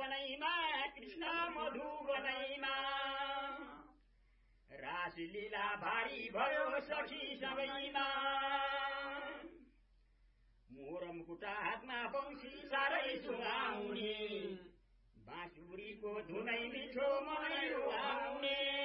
सपनैमा कृष्ण मधुवनैमा रासलीला भारी भयो सखी सबैमा मोरमकुटा हातमा बंसी साह्रै सुहाउने बाँसुरीको धुनै मिठो मनै रुवाउने